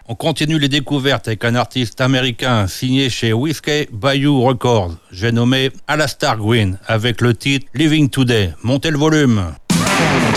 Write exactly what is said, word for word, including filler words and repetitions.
On continue les découvertes avec un artiste américain signé chez Whiskey Bayou Records. J'ai nommé Alasdair Gwin avec le titre Living Today. Montez le volume.